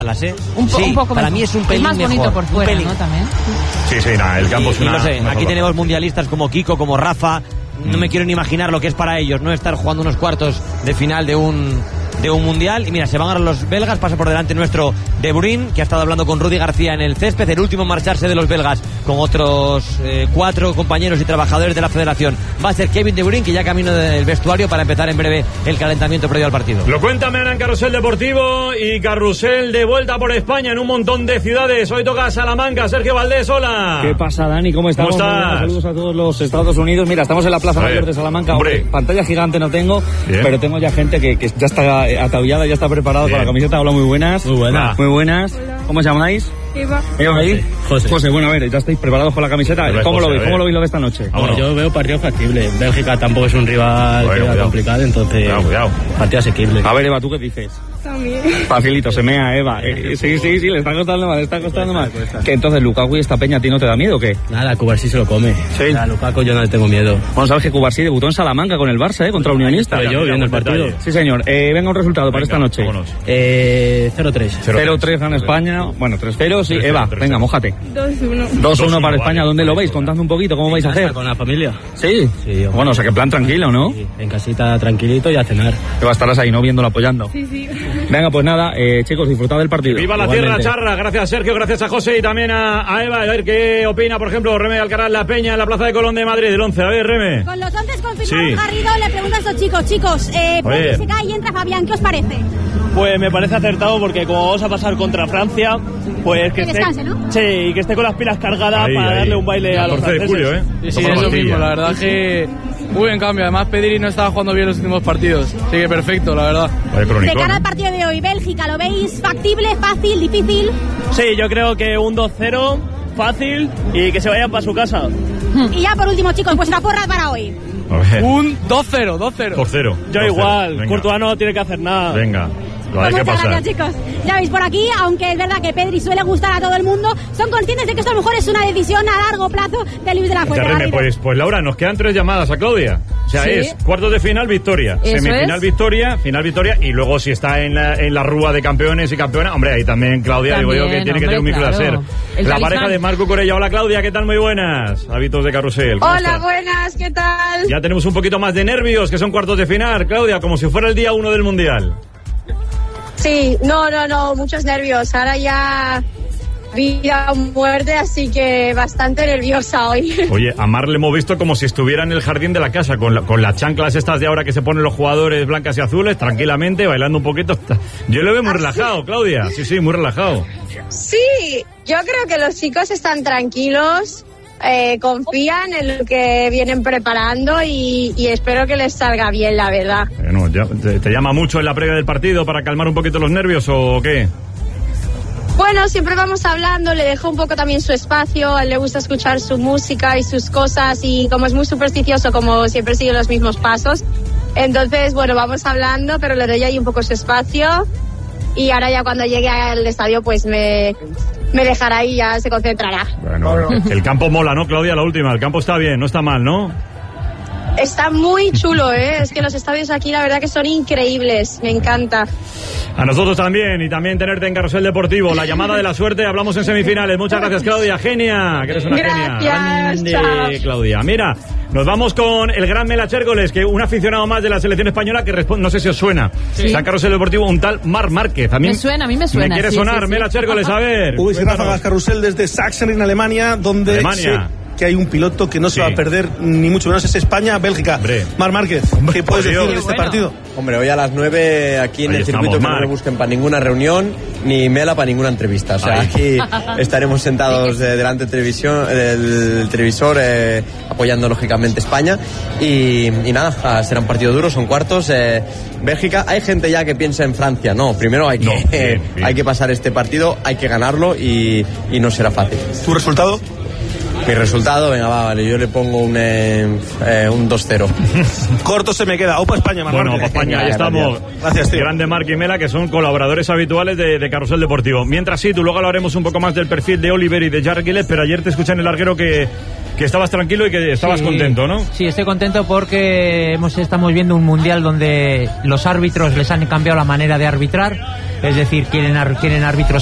Un poco para mí es un pelín más bonito mejor, por fuera, ¿no? También. Sí, nada, el campo es una... No sé, aquí tenemos mundialistas como Kiko, como Rafa. No me quiero ni imaginar lo que es para ellos, no estar jugando unos cuartos de final de un mundial. Y mira, se van ahora los belgas, pasa por delante nuestro De Bruyne, que ha estado hablando con Rudy García en el césped, el último en marcharse de los belgas con otros 4 compañeros y trabajadores de la federación. Va a ser Kevin De Bruyne, que ya camino del vestuario para empezar en breve el calentamiento previo al partido. Lo cuenta mañana en Carrusel Deportivo y Carrusel de vuelta por España en un montón de ciudades. Hoy toca Salamanca. Sergio Valdés, hola. ¿Qué pasa, Dani? ¿Cómo estamos? ¿Cómo estás? Saludos a todos los Estados Unidos. Mira, estamos en la Plaza Mayor de Salamanca. Hombre. Pantalla gigante no tengo, Bien. pero tengo ya gente que ya está ataviada, ya está preparada con la camiseta. Hola, muy buenas. Muy buenas. Muy buenas. ¿Cómo os llamáis? Eva. ¿Ahí? José. Bueno, a ver, ya estáis preparados con la camiseta. ¿Cómo lo veis? ¿Cómo lo veis lo de esta noche? Bueno, yo veo partido factible. Bélgica tampoco es un rival complicado, entonces Cuidado. partido asequible. A ver, Eva, ¿tú qué dices? También. Facilito, se mea, Eva. Sí, le está costando mal, Que entonces, Lukaku y esta peña, ¿a ti no te da miedo o qué? Nada, Cubarsí se lo come. Sí. A Lukaku yo no le tengo miedo. Bueno, sabes que Cubarsí debutó en Salamanca con el Barça, contra Unionista. Pero yo viendo el partido. Sí, señor. Venga, un resultado para esta noche. 0-3. 0-3 gana España. Bueno, 3-0, sí. 3-0, Eva, 3-0. venga, mójate. 2-1. 2-1 para España. vale. ¿Dónde lo veis? Contadme un poquito, ¿cómo vais a hacer? Con la familia. ¿Sí? Sí, Bueno, o sea, que plan tranquilo, ¿no? Sí, en casita tranquilito y a cenar. Eva, estarás ahí, ¿no? Viéndolo, apoyando. Sí. Venga, pues nada, chicos, disfrutad del partido. Viva la Igualmente. tierra charra, gracias Sergio, gracias a José y también a Eva. A ver qué opina, por ejemplo, Reme Alcaraz La Peña en la Plaza de Colón de Madrid, el 11. A ver, Reme. Con los 11 confirmados, Sí. Garrido, le pregunto a estos chicos, ver. se cae y entra Fabián, ¿qué os parece? Pues me parece acertado porque como vamos a pasar contra Francia, pues que descanse, ¿no? Sí, y que esté con las pilas cargadas para darle un baile a los 14 de franceses. julio, Sí, Toma es lo pastilla. mismo, la verdad que muy buen cambio. Además, Pedri no estaba jugando bien los últimos partidos. Así que perfecto, la verdad. Vaya De cronicón, cara al partido de hoy, Bélgica, ¿lo veis factible, fácil, difícil? Sí, yo creo que un 2-0, fácil, y que se vayan para su casa. Y ya por último, chicos, vuestra porra para hoy. A ver, Un 2-0, 2-0. 2-0. Yo igual, Venga. Courtois no tiene que hacer nada. Venga, lo hay Pues que muchas pasar. gracias, chicos. Ya veis, por aquí, aunque es verdad que Pedri suele gustar a todo el mundo, son conscientes de que esto a lo mejor es una decisión a largo plazo de Luis de la Fuente. Reme, Garrido. pues Laura, nos quedan 3 llamadas a Claudia. O sea, Sí. es cuartos de final, victoria. Eso Semifinal, es. victoria. Final, victoria. Y luego, si está en la rúa de campeones y campeonas, hombre, ahí también Claudia, digo yo, que También, tiene que tener un micro de hombre, hacer. claro. El La talismán. pareja de Marco Corella. Hola, Claudia, ¿qué tal? Muy buenas. Hábitos de carrusel. ¿Cómo Hola, estás? buenas, ¿qué tal? Ya tenemos un poquito más de nervios, que son cuartos de final, Claudia, como si fuera el día 1 del Mundial. Sí, no, muchos nervios. Ahora ya vida o muerte, así que bastante nerviosa hoy. Oye, a Mar le hemos visto como si estuviera en el jardín de la casa, con las chanclas estas de ahora que se ponen los jugadores blancas y azules, tranquilamente, bailando un poquito. Yo lo veo muy relajado, Claudia. Sí, muy relajado. Sí, yo creo que los chicos están tranquilos, confían en lo que vienen preparando y espero que les salga bien, la verdad. Bueno, ¿te llama mucho en la previa del partido para calmar un poquito los nervios o qué? Bueno, siempre vamos hablando, le dejo un poco también su espacio, a él le gusta escuchar su música y sus cosas y como es muy supersticioso, como siempre sigue los mismos pasos, entonces, bueno, vamos hablando, pero le doy ahí un poco su espacio y ahora ya cuando llegue al estadio pues me dejará y ya se concentrará. Bueno, el campo mola, ¿no, Claudia? La última, el campo está bien, no está mal, ¿no? Está muy chulo, es que los estadios aquí la verdad que son increíbles, me encanta. A nosotros también, y también tenerte en Carrusel Deportivo. La llamada de la suerte, hablamos en semifinales. Muchas gracias, Claudia. Genia, que eres una genia. Gracias, Grande, chao. Claudia. Mira, nos vamos con el gran Mela Chércoles, que un aficionado más de la selección española que responde, no sé si os suena. Sí. Está en Carrusel Deportivo un tal Marc Márquez. A mí A mí me suena. ¿Me quiere sí, sonar? sí, sí. Mela Chércoles, a ver. Uy, sí, cuéntanos. Ráfagas Carrusel desde Sachsen en Alemania, donde Alemania. sé que hay un piloto que no se Sí. va a perder, ni mucho menos, es España-Bélgica. Hombre. Marc Márquez, ¿qué puedes por Dios. decir de este Qué bueno. partido? Hombre, hoy a las 9 aquí en Ahí el estamos, circuito que no Marc. me busquen para ninguna reunión, ni Mela para ninguna entrevista. O sea, Ahí. aquí estaremos sentados delante del televisor apoyando lógicamente España. Y nada, será un partido duro, son cuartos. Bélgica, hay gente ya que piensa en Francia. No, primero hay que, No, bien. hay que pasar este partido, hay que ganarlo y no será fácil. ¿Tu resultado? Mi resultado, venga, vale, yo le pongo un 2-0. Corto se me queda. Opa España, Marc Bueno, Márquez. para España, ahí estamos. Gracias, tío. Grande Marc y Mela, que son colaboradores habituales de Carrusel Deportivo. Mientras sí, tú luego hablaremos un poco más del perfil de Oliver y de Jarre Gillett, pero ayer te escuché en el larguero que estabas tranquilo y que estabas Sí, contento, ¿no? Sí, estoy contento porque estamos viendo un mundial donde los árbitros les han cambiado la manera de arbitrar es decir, quieren árbitros